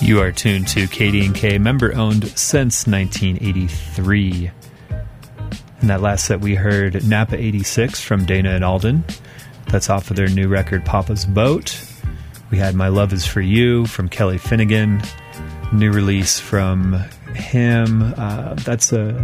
You are tuned to KD&K, member-owned since 1983. In that last set, we heard Napa 86 from Dana and Alden. That's off of their new record, Papa's Boat. We had My Love Is For You from Kelly Finnegan. New release from him. That's a